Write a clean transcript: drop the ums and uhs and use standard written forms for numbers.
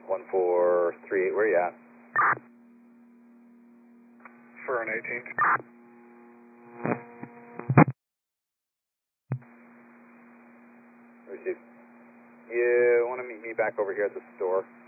1438, where you at? Fern 18. Received. You want to meet me back over here at the store?